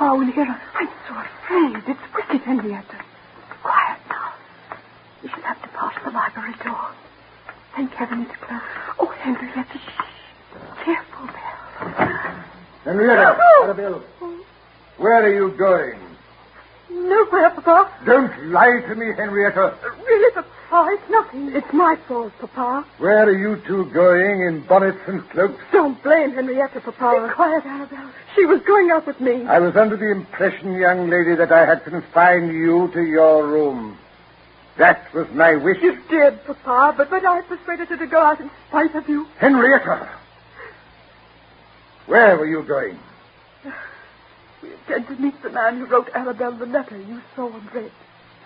Papa will hear us. I'm so afraid. It's wicked, Henrietta. Quiet now. We shall have to pass the library door. Thank heaven it's closed. Oh, Henrietta, shh. Careful, Belle. Henrietta, Arabelle, where are you going? Nowhere, Papa. Don't lie to me, Henrietta. Really, Papa, it's nothing. It's my fault, Papa. Where are you two going in bonnets and cloaks? Don't blame Henrietta, Papa. Be quiet, Arabelle. She was going out with me. I was under the impression, young lady, that I had confined you to your room. That was my wish. You did, Papa, but I persuaded her to go out in spite of you. Henrietta! Where were you going? We intend to meet the man who wrote Arabelle the letter you saw and read.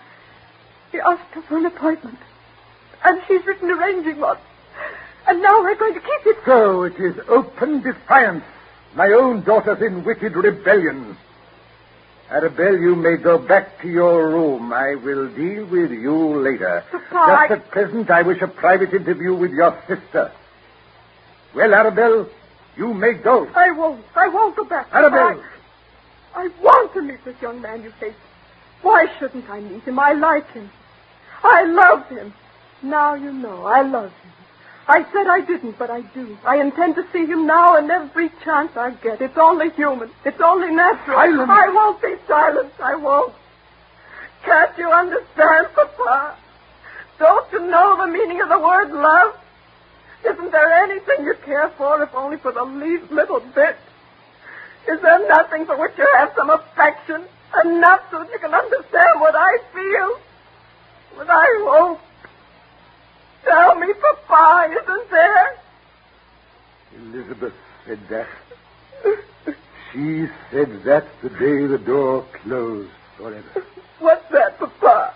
He asked her for an appointment, and she's written arranging one. And now we're going to keep it. So it is open defiance. My own daughter's in wicked rebellion. Arabelle, you may go back to your room. I will deal with you later. Papa, Just at present, I wish a private interview with your sister. Well, Arabelle, you may go. I won't go back. Arabelle! I want to meet this young man you hate. Why shouldn't I meet him? I like him. I love him. Now you know I love him. I said I didn't, but I do. I intend to see him now and every chance I get. It's only human. It's only natural. Silence. I won't be silent. I won't. Can't you understand, Papa? Don't you know the meaning of the word love? Isn't there anything you care for, if only for the least little bit? Is there nothing for which you have some affection? Enough so that you can understand what I feel? What I hope? Tell me, Papa, isn't there? Elizabeth said that. She said that the day the door closed forever. What's that, Papa?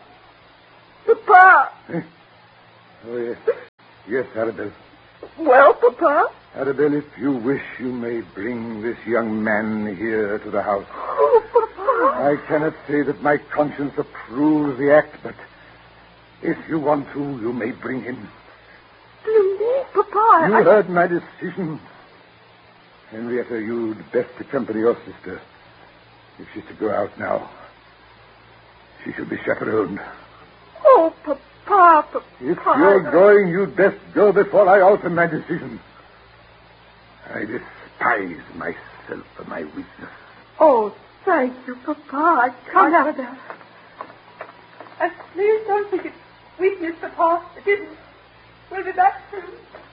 Papa! Oh, yes. Yes, Arabelle. Well, Papa? Arabelle, if you wish, you may bring this young man here to the house. Oh, Papa! I cannot say that my conscience approves the act, but if you want to, you may bring him. Do you mean, Papa? You heard my decision. Henrietta, you'd best accompany your sister. If she's to go out now, she should be chaperoned. Oh, Papa, If you're going, you'd best go before I alter my decision. I despise myself for my weakness. Oh, thank you, Papa. Come, Arabelle. And please don't think it's weakness, Papa. It isn't. We'll be back soon.